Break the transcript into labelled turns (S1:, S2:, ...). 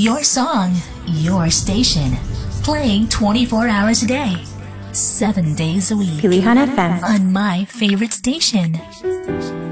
S1: Your song, your station. Playing 24 hours a day, 7 days a week.
S2: Pilihan FM.
S1: On my favorite station.